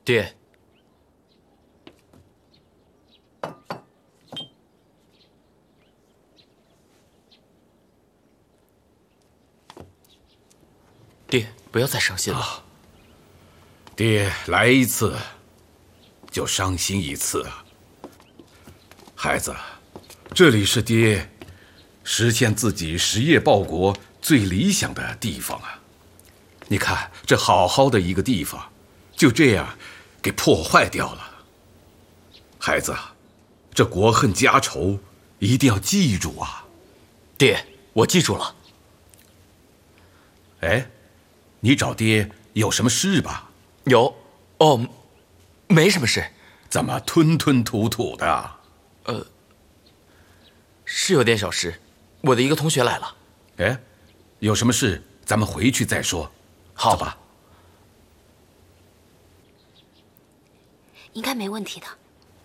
爹，爹，不要再伤心了。 爹来一次，就伤心一次啊。孩子，这里是爹实现自己实业报国最理想的地方啊！你看，这好好的一个地方，就这样给破坏掉了。孩子，这国恨家仇一定要记住啊！ 爹，我记住了。 哎，你找爹有什么事吧？ 有，哦，没什么事。 怎么吞吞吐吐的？ 是有点小事，我的一个同学来了。 哎，有什么事咱们回去再说。 好吧， 应该没问题的。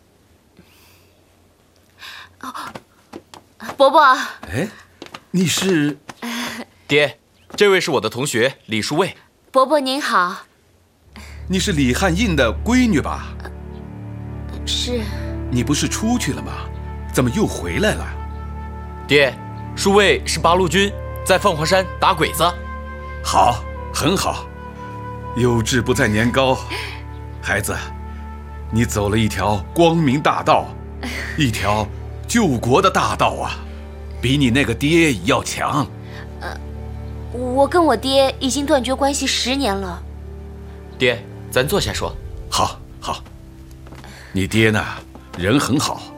哦，伯伯。 哎，你是？ 爹，这位是我的同学李淑卫。 伯伯您好。 你是李汉印的闺女吧？ 是。 你不是出去了吗？怎么又回来了？ 爹，淑卫是八路军，在凤凰山打鬼子。 好，很好，有志不在年高。孩子，你走了一条光明大道，一条救国的大道啊，比你那个爹要强。 我跟我爹已经断绝关系10年了。 爹，咱坐下说。 好，好。你爹呢，人很好。